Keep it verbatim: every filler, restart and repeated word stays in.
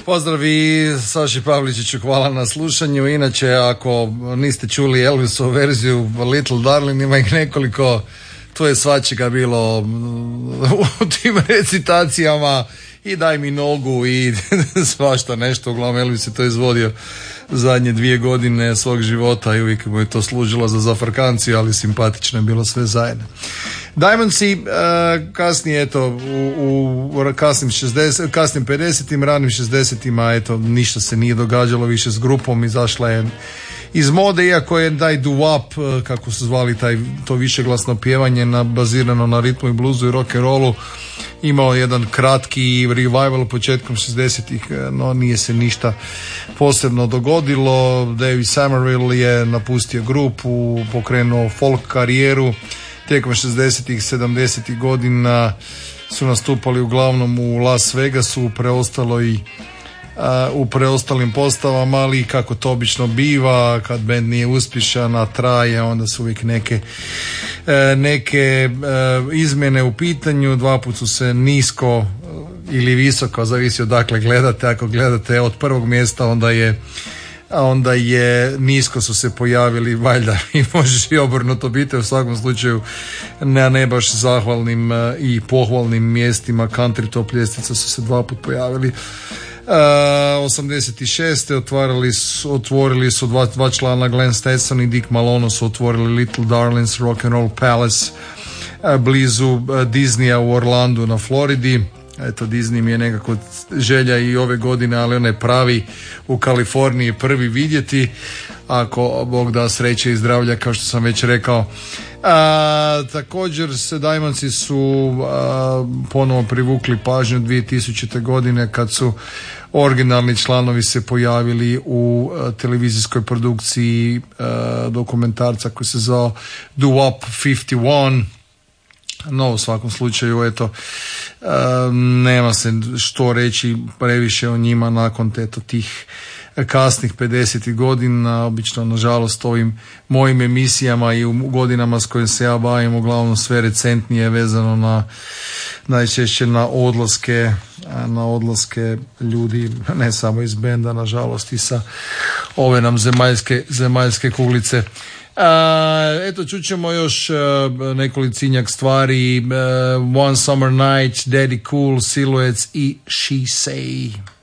Pozdrav i Saši Pavličiću, hvala na slušanju. Inače, ako niste čuli Elvisovu verziju Little Darling, ima ih nekoliko, to je svačega bilo u tim recitacijama, i Daj mi nogu i svašta nešto. Uglavnom Elvis je to izvodio zadnje dvije godine svog života i uvijek mu je to služilo za zafrkanciju, ali simpatično je bilo sve zajedno. Diamondsi, uh, kasnije, eto, u, u kasnim, šezdeset, kasnim pedesetim, ranim šezdesetima, eto, ništa se nije događalo više s grupom, izašla je iz mode, iako je taj doo-wop, kako su zvali taj, to višeglasno pjevanje na, bazirano na ritmu i bluzu i rock and rollu, imao jedan kratki revival početkom šezdesetih, no nije se ništa posebno dogodilo. David Samarill je napustio grupu, pokrenuo folk karijeru. Tijekom šezdesetih, sedamdesetih godina su nastupali uglavnom u Las Vegasu, preostalo i Uh, u preostalim postavama, ali kako to obično biva, kad band nije uspješan, a traje, onda su uvijek neke uh, neke uh, izmjene u pitanju. Dva put su se nisko uh, ili visoko, zavisi odakle gledate. Ako gledate od prvog mjesta, onda je a onda je nisko su se pojavili, valjda i možeš i obrnuto biti. U svakom slučaju na ne baš zahvalnim uh, i pohvalnim mjestima country top ljestvica su se dva put pojavili. Uh, osamdeset šeste otvorili su, otvorili su dva, dva člana, Glenn Stetson i Dick Malono su otvorili Little Darlings Rock and Roll Palace uh, blizu uh, Disneya u Orlandu na Floridi. Eto, Disney mi je nekako želja i ove godine, ali onaj pravi u Kaliforniji prvi vidjeti, ako Bog da sreće i zdravlja, kao što sam već rekao. A, također se Diamondsi su a, ponovo privukli pažnju dvije tisućite godine kad su originalni članovi se pojavili u a, televizijskoj produkciji a, dokumentarca koji se zvao Doo-Wop pedeset jedan. No, u svakom slučaju, eto, a, nema se što reći previše o njima nakon eto, tih kasnih pedesetih godina. Obično, nažalost, ovim mojim emisijama i u godinama s kojim se ja bavim, uglavnom sve recentnije vezano na najčešće na odlaske na odlaske ljudi, ne samo iz benda, nažalost i sa ove nam zemaljske, zemaljske kuglice. Uh, eto, čućemo još uh, nekolicinjak stvari. uh, One Summer Night, Daddy Cool, Silhouettes i She Say.